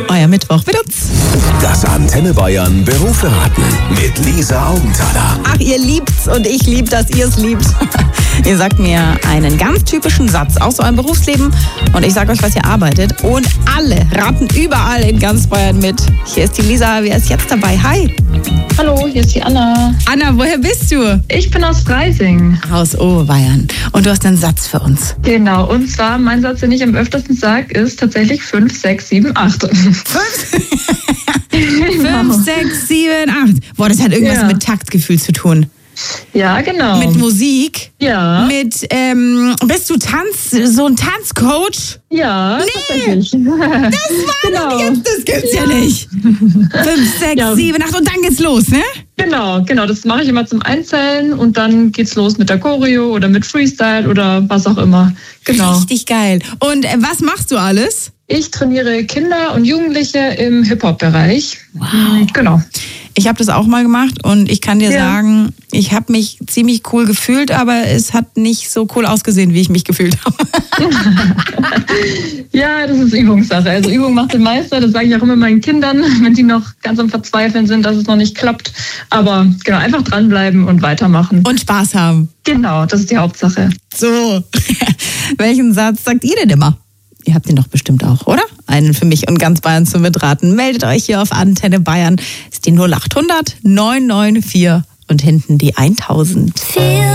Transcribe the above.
Euer Mittwoch mit uns. Das Antenne Bayern Berufsberaten mit Lisa Augenthaler. Ach, ihr liebt's und ich lieb, dass ihr es liebt. Ihr sagt mir einen ganz typischen Satz aus eurem Berufsleben und ich sage euch, was ihr arbeitet. Und alle raten überall in ganz Bayern mit. Hier ist die Lisa, wer ist jetzt dabei? Hi. Hallo, hier ist die Anna. Anna, woher bist du? Ich bin aus Freising. Aus Oberbayern. Und du hast einen Satz für uns. Genau, und zwar mein Satz, den ich am öftesten sage, ist tatsächlich 5, 6, 7, 8. 5, 6, 7, 8. Boah, das hat irgendwas mit Taktgefühl zu tun. Ja, genau. Mit Musik? Ja. Mit, bist du so ein Tanzcoach? Ja, tatsächlich. Das war doch jetzt, das gibt's ja nicht. 5, 6, 7, 8 und dann geht's los, ne? Genau, das mache ich immer zum Einzählen und dann geht's los mit der Choreo oder mit Freestyle oder was auch immer. Genau. Richtig geil. Und was machst du alles? Ich trainiere Kinder und Jugendliche im Hip-Hop-Bereich. Wow. Genau. Ich habe das auch mal gemacht und ich kann dir sagen, ich habe mich ziemlich cool gefühlt, aber es hat nicht so cool ausgesehen, wie ich mich gefühlt habe. Ja, das ist Übungssache. Also Übung macht den Meister, das sage ich auch immer meinen Kindern, wenn die noch ganz am Verzweifeln sind, dass es noch nicht klappt. Aber genau, einfach dranbleiben und weitermachen. Und Spaß haben. Genau, das ist die Hauptsache. So, welchen Satz sagt ihr denn immer? Ihr habt den doch bestimmt auch, oder? Einen für mich und ganz Bayern zum Mitraten. Meldet euch hier auf Antenne Bayern. Das ist die 0800 994 und hinten die 1000.